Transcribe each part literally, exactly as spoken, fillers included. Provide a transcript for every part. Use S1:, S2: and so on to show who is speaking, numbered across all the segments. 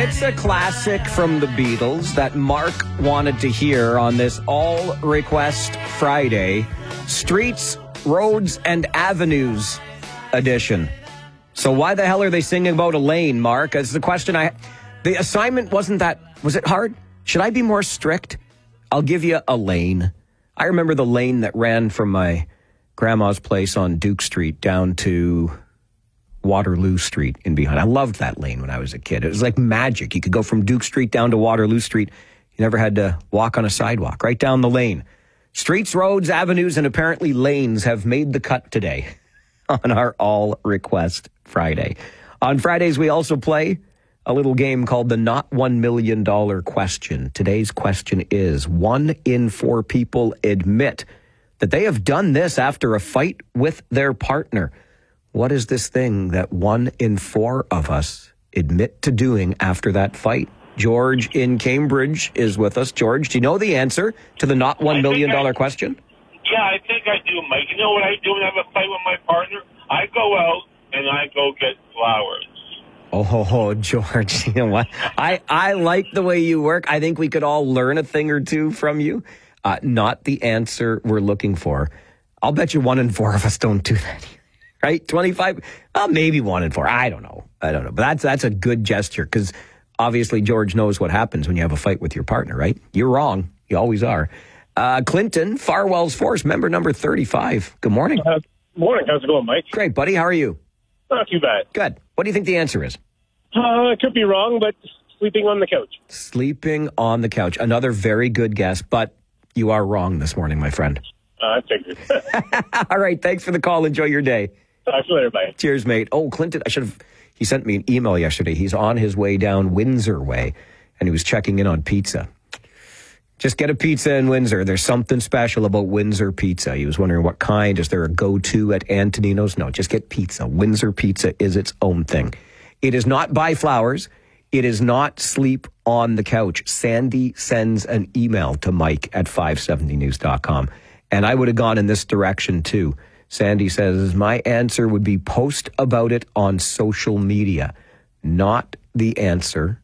S1: It's a classic from the Beatles that Mark wanted to hear on this All Request Friday, Streets, Roads, and Avenues edition. So why the hell are they singing about a lane, Mark? That's the question I... The assignment wasn't that... Was it hard? Should I be more strict? I'll give you a lane. I remember the lane that ran from my grandma's place on Duke Street down to Waterloo Street in behind. I loved that lane when I was a kid. It was like magic. You could go from Duke Street down to Waterloo Street. You never had to walk on a sidewalk. Right down the lane. Streets, roads, avenues, and apparently lanes have made the cut today on our All Request Friday. On Fridays, we also play a little game called the Not One Million Dollar Question. Today's question is, one in four people admit that they have done this after a fight with their partner. What is this thing that one in four of us admit to doing after that fight? George in Cambridge is with us. George, do you know the answer to the Not One Million Dollar Question?
S2: Yeah, I think I do, Mike. You know what I do when I have a fight with my partner? I go out and I go get flowers.
S1: Oh, ho, ho, George, you know what? I, I like the way you work. I think we could all learn a thing or two from you. Uh, not the answer we're looking for. I'll bet you one in four of us don't do that, right? twenty-five, well, maybe one in four. I don't know. I don't know. But that's that's a good gesture because obviously George knows what happens when you have a fight with your partner, right? You're wrong. You always are. Uh, Clinton, Farwell's Force, member number thirty-five. Good morning.
S3: Uh, morning. How's it going, Mike?
S1: Great, buddy. How are you?
S3: Not too bad.
S1: Good. What do you think the answer is?
S3: Uh, I could be wrong, but sleeping on the couch.
S1: Sleeping on the couch. Another very good guess, but you are wrong this morning, my friend.
S3: Uh, I figured.
S1: All right. Thanks for the call. Enjoy your day.
S3: Talk to you later. Bye.
S1: Cheers, mate. Oh, Clinton, I should have... He sent me an email yesterday. He's on his way down Windsor Way, and he was checking in on pizza. Just get a pizza in Windsor. There's something special about Windsor pizza. He was wondering what kind. Is there a go-to at Antonino's? No, just get pizza. Windsor pizza is its own thing. It is not buy flowers. It is not sleep on the couch. Sandy sends an email to Mike at five seventy news dot com. And I would have gone in this direction too. Sandy says, my answer would be post about it on social media. Not the answer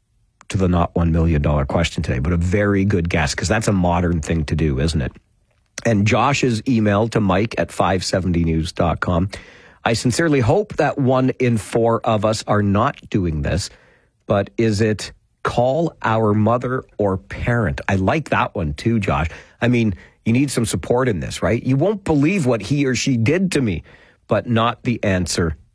S1: to the Not One Million Dollar Question today, but a very good guess because that's a modern thing to do, isn't it? And Josh's email to Mike at five seventy news dot com. I sincerely hope that one in four of us are not doing this, but is it call our mother or parent? I like that one too, Josh. I mean, you need some support in this, right? You won't believe what he or she did to me, but not the answer